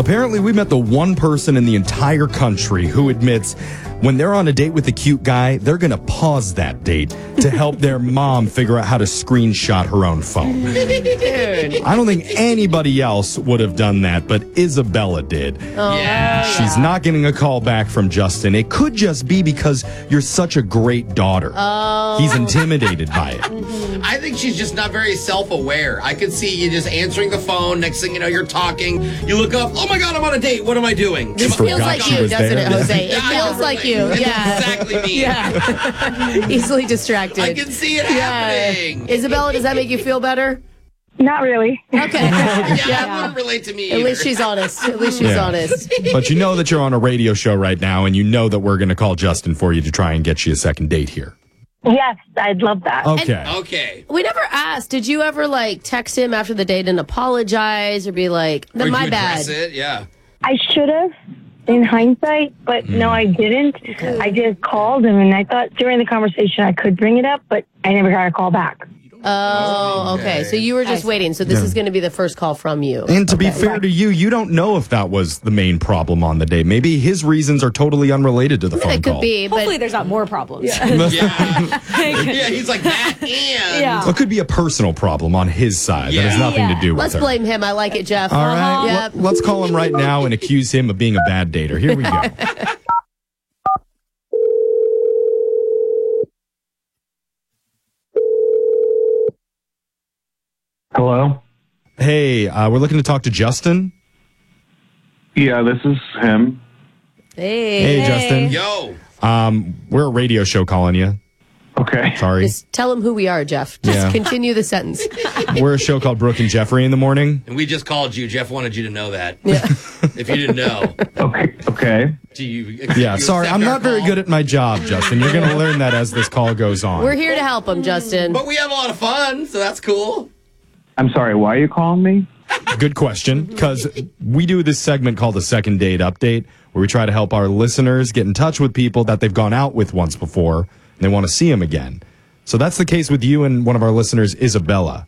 Apparently, we met the one person in the entire country who admits when they're on a date with a cute guy, they're going to pause that date to help their mom figure out how to screenshot her own phone. Dude. I don't think anybody else would have done that, but Isabella did. Oh, Yeah. She's not getting a call back from Justin. It could just be because you're such a great daughter. Oh. He's intimidated by it. I think she's just not very self-aware. I could see you just answering the phone. Next thing you know, you're talking. You look up. Oh my God, I'm on a date. What am I doing? This feels forgot like she you, was doesn't there. it, Jose? It Yeah, feels like you. It's Yeah. exactly me. Yeah. Easily distracted. I can see it happening. Isabella, does that make you feel better? Not really. Okay. Yeah, that wouldn't relate to me At either. least she's honest. At least she's Yeah. honest. But you know that you're on a radio show right now, and you know that we're going to call Justin for you to try and get you a second date here. Yes, I'd love that. Okay. Okay. We never asked. Did you ever text him after the date and apologize or be like, Or my you bad? address it, yeah. I should have in hindsight, but no, I didn't. I just called him, and I thought during the conversation I could bring it up, but I never got a call back. Oh, okay. So you were just waiting. So this is going to be the first call from you. And to be fair to you, you don't know if that was the main problem on the date. Maybe his reasons are totally unrelated to the phone It could call. be, but Hopefully there's not more problems. Yeah. Yeah, he's like that and. Yeah. It could be a personal problem on his side that has Yeah. nothing to do with let's her. blame him. I like it, Jeff. All right, Yep. let's call him right now and accuse him of being a bad dater. Here we go. Hello? Hey, we're looking to talk to Justin. Yeah, this is him. Hey, Justin. Yo. We're a radio show calling you. Okay. Sorry. Just tell him who we are, Jeff. Just Yeah. continue the sentence. We're a show called Brooke and Jeffrey in the morning. And we just called you. Jeff wanted you to know that. Yeah. If you didn't know. Okay. Do you, Yeah, you sorry, accept I'm our not very call? good at my job, Justin. You're going to learn that as this call goes on. We're here to help him, Justin. But we have a lot of fun, so that's cool. I'm sorry, why are you calling me? Good question, because we do this segment called the Second Date Update, where we try to help our listeners get in touch with people that they've gone out with once before, and they want to see them again. So that's the case with you and one of our listeners, Isabella.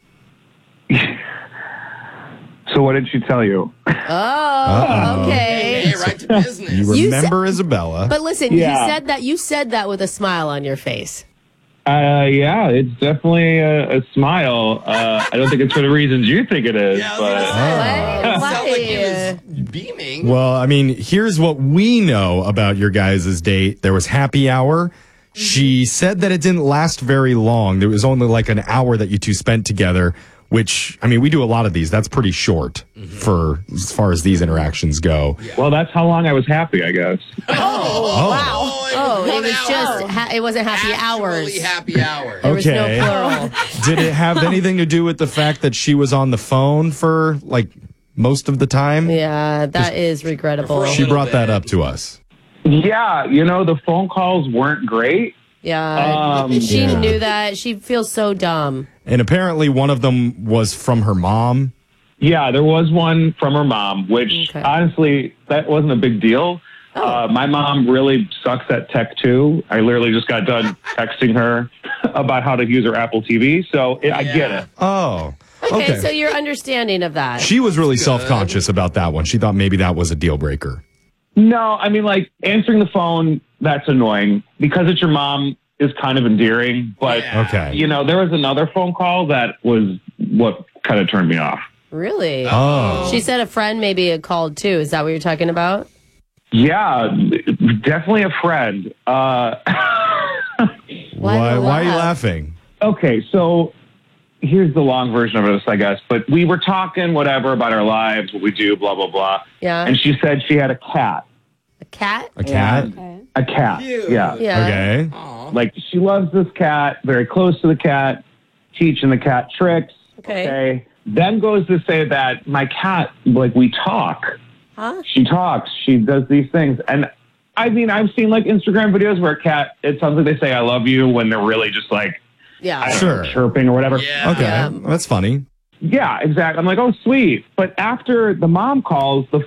So what did she tell you? Oh, okay. Hey, right to business. You You remember Isabella. But listen, Yeah. you said that with a smile on your face. Yeah, it's definitely a smile. I don't think it's for the reasons you think it is, Yeah, I was gonna but say. Why? Sounds like he was beaming. Well, I mean, here's what we know about your guys' date. There was happy hour. She said that it didn't last very long. There was only like an hour that you two spent together, which, I mean, we do a lot of these. That's pretty short for as far as these interactions go. well, that's how long I was happy, I guess. Oh, it was just, it wasn't happy hours. Actually happy hour. There was no Okay. plural. Did it have anything to do with the fact that she was on the phone for like most of the time? Yeah, that is regrettable. She brought that up to us. Yeah, the phone calls weren't great. Yeah, she Yeah. knew that. She feels so dumb. And apparently one of them was from her mom. Yeah, there was one from her mom, which Okay. honestly, that wasn't a big deal. My mom really sucks at tech too. I literally just got done texting her about how to use her Apple TV, so I get it. Oh, Okay, so you're understanding of that. She was really self-conscious about that one. She thought maybe that was a deal breaker. No, I mean, like, answering the phone, that's annoying. Because it's your mom is kind of endearing, but, Yeah. Okay. there was another phone call that was what kind of turned me off. Really? Oh. She said a friend maybe had called too. Is that what you're talking about? Yeah, definitely a friend. Why are you laughing? Okay, so here's the long version of this, I guess. But we were talking, whatever, about our lives, what we do, blah, blah, blah. Yeah. And she said she had a cat. A cat? A cat? A cat. Cute. Yeah. Yeah. Okay. Like, she loves this cat, very close to the cat, teaching the cat tricks. Okay. Then goes to say that my cat, like, we talk. Huh? She talks. She does these things. And, I mean, I've seen, like, Instagram videos where a cat, it sounds like they say I love you when they're really just, like, Yeah. I don't Sure. know, chirping or whatever. Yeah. Okay. Yeah. That's funny. Yeah, exactly. I'm like, oh, sweet. But after the mom calls, the